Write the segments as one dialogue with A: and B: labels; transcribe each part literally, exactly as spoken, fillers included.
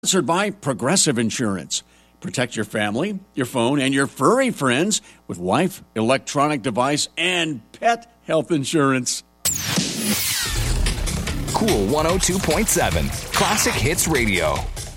A: Sponsored by Progressive Insurance. Protect your family, your phone, and your furry friends with wife, electronic device, and pet health insurance.
B: Cool one oh two point seven, Classic Hits Radio.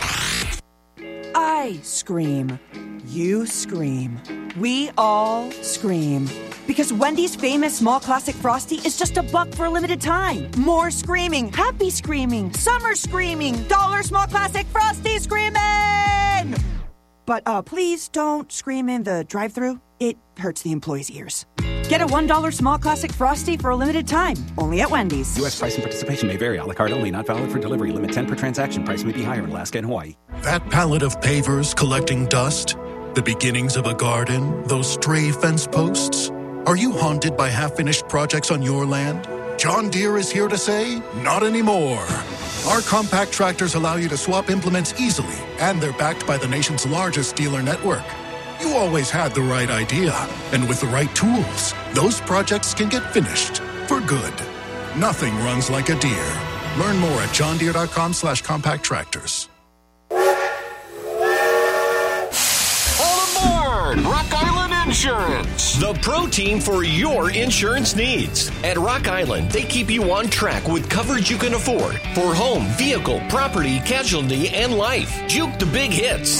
C: I scream. You scream. We all scream. Because Wendy's famous small classic Frosty is just a buck for a limited time. More screaming, happy screaming, summer screaming, dollar small classic Frosty screaming! But uh, please don't scream in the drive-thru. It hurts the employees' ears. Get a one dollar small classic Frosty for a limited time, only at Wendy's.
D: U S price and participation may vary. A la carte only, not valid for delivery. Limit ten per transaction. Price may be higher in Alaska and Hawaii.
E: That pallet of pavers collecting dust, the beginnings of a garden, those stray fence posts. Are you haunted by half-finished projects on your land? John Deere is here to say, not anymore. Our compact tractors allow you to swap implements easily, and they're backed by the nation's largest dealer network. You always had the right idea, and with the right tools, those projects can get finished for good. Nothing runs like a Deere. Learn more at johndeere.com slash compact tractors.
F: Rock Island Insurance, the pro team for your insurance needs. At Rock Island, they keep you on track with coverage you can afford for home, vehicle, property, casualty, and life. Juke the big hits.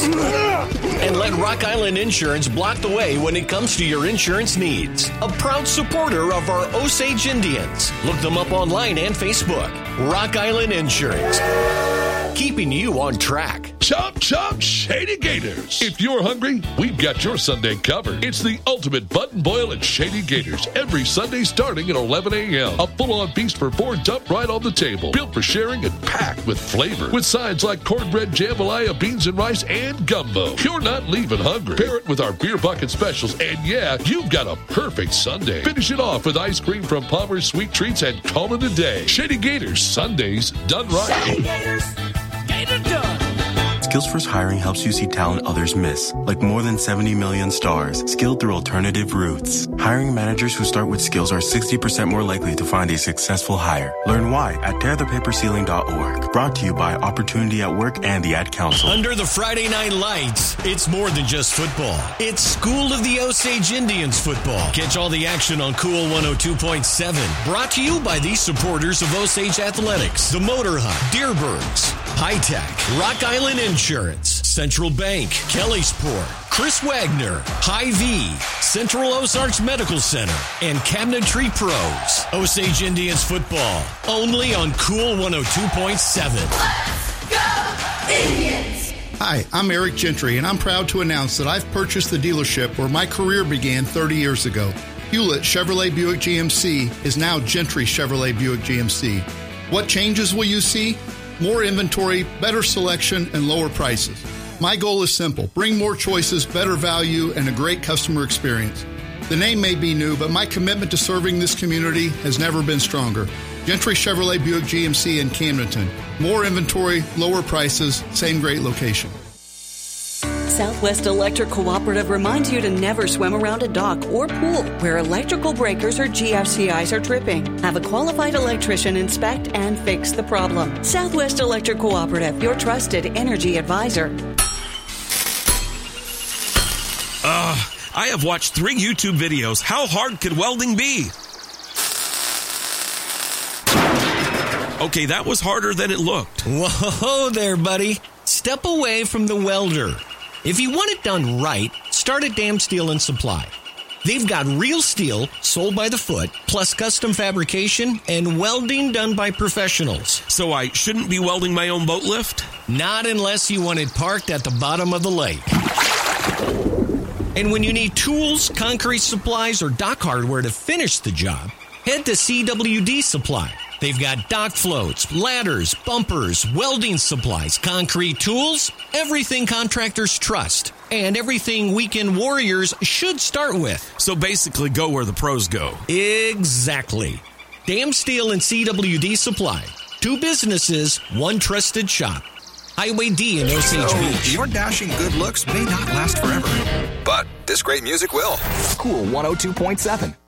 F: And let Rock Island Insurance block the way when it comes to your insurance needs. A proud supporter of our Osage Indians. Look them up online and Facebook. Rock Island Insurance, keeping you on track.
G: Chop, chop, Shady Gators. If you're hungry, we've got your Sunday covered. It's the ultimate button boil at Shady Gators. Every Sunday starting at eleven a.m. A full-on feast for four dumped right on the table. Built for sharing and packed with flavor. With sides like cornbread, jambalaya, beans and rice, and gumbo. You're not leaving hungry. Pair it with our beer bucket specials, and yeah, you've got a perfect Sunday. Finish it off with ice cream from Palmer's Sweet Treats and call it a day. Shady Gators, Sundays done right.
H: Shady Gators, Gator done.
I: Skills First Hiring helps you see talent others miss, like more than seventy million stars, skilled through alternative routes. Hiring managers who start with skills are sixty percent more likely to find a successful hire. Learn why at tear the paper ceiling dot org. Brought to you by Opportunity at Work and the Ad Council.
F: Under the Friday Night Lights, it's more than just football. It's School of the Osage Indians football. Catch all the action on Cool one oh two point seven. Brought to you by these supporters of Osage Athletics, the Motor Hut, Dearborns, High Tech, Rock Island Insurance, Central Bank, Kellysport, Chris Wagner, Hy-Vee, Central Ozarks Medical Center, and Cabinetry Pros. Osage Indians football, only on Cool one oh two point seven.
H: Let's go Indians!
J: Hi, I'm Eric Gentry, and I'm proud to announce that I've purchased the dealership where my career began thirty years ago. Hewlett Chevrolet Buick G M C is now Gentry Chevrolet Buick G M C. What changes will you see? More inventory, better selection, and lower prices. My goal is simple. Bring more choices, better value, and a great customer experience. The name may be new, but my commitment to serving this community has never been stronger. Gentry Chevrolet Buick G M C in Camdenton. More inventory, lower prices, same great location.
K: Southwest Electric Cooperative reminds you to never swim around a dock or pool where electrical breakers or G F C Is are tripping. Have a qualified electrician inspect and fix the problem. Southwest Electric Cooperative, your trusted energy advisor.
L: Uh, I have watched three YouTube videos. How hard could welding be? Okay, that was harder than it looked.
F: Whoa there, buddy. Step away from the welder. If you want it done right, start at Dam Steel and Supply. They've got real steel sold by the foot, plus custom fabrication and welding done by professionals.
L: So I shouldn't be welding my own boat lift?
F: Not unless you want it parked at the bottom of the lake. And when you need tools, concrete supplies, or dock hardware to finish the job, head to C W D Supply. They've got dock floats, ladders, bumpers, welding supplies, concrete tools, everything contractors trust, and everything weekend warriors should start with.
L: So basically go where the pros go.
F: Exactly. Dam Steel and C W D Supply. Two businesses, one trusted shop. Highway D in Osage
B: so,
F: Beach.
B: Your dashing good looks may not last forever, but this great music will. Cool one oh two point seven.